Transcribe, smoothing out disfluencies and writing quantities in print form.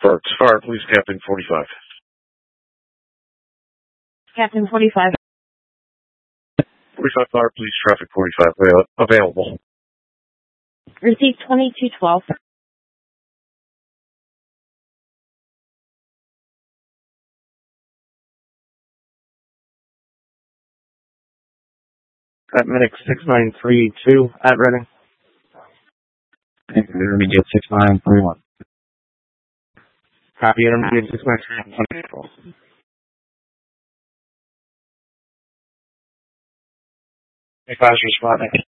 Fire, please, Captain 45. Captain 45. 45 Fire, please, traffic 45 available. Receive 2212. At Medic 6932 at Reading. Intermediate 6931. Copy, Intermediate 6931. Advisory spot.